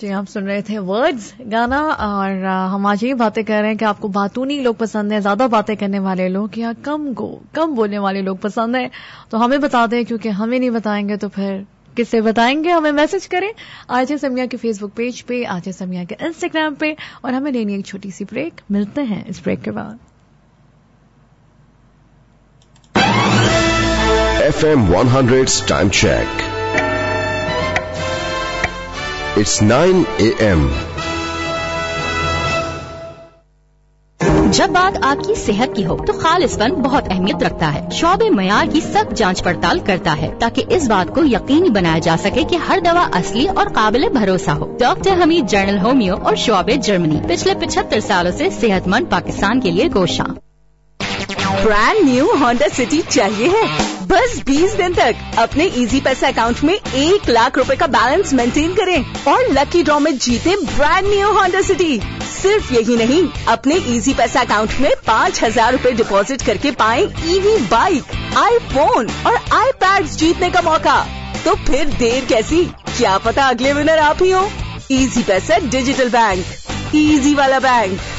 जी, आप सुन रहे थे वर्ड्स गाना और हम आज यही बातें कर रहे हैं कि आपको बातूनी लोग पसंद है, ज्यादा बातें करने वाले लोग या कम बोलने वाले लोग पसंद है, तो हमें बता दें, क्योंकि हमें नहीं बताएंगे तो फिर किससे बताएंगे। हमें मैसेज करें आरजे समिया के फेसबुक पेज पे, आरजे समिया के इंस्टाग्राम पे, और हमें लेनी एक छोटी सी ब्रेक। मिलते हैं इस ब्रेक के बाद। FM 100's time check. It's 9 a.m. जब बात आपकी सेहत की हो तो खालिसपन बहुत अहमियत रखता है। शोबे मयार की सख्त जांच पड़ताल करता है ताकि इस बात को यकीनी बनाया जा सके कि हर दवा असली और काबिल भरोसा हो। डॉक्टर हमीद, जर्नल होमियो और शोबे जर्मनी, पिछले 75 सालों से सेहतमंद पाकिस्तान के लिए कोशा। ब्रांड न्यू होंडा सिटी चाहिए है? बस 20 दिन तक अपने इजी पैसा अकाउंट में 1 लाख रुपए का बैलेंस मेंटेन करें और लकी ड्रॉ में जीते ब्रांड न्यू होंडा सिटी। सिर्फ यही नहीं, अपने इजी पैसा अकाउंट में 5,000 रुपए डिपॉजिट करके पाएं ईवी बाइक, आईफोन और आईपैड्स जीतने का मौका। तो फिर देर कैसी, क्या पता अगले विनर आप ही हो। इजी पैसा डिजिटल बैंक, इजी वाला बैंक।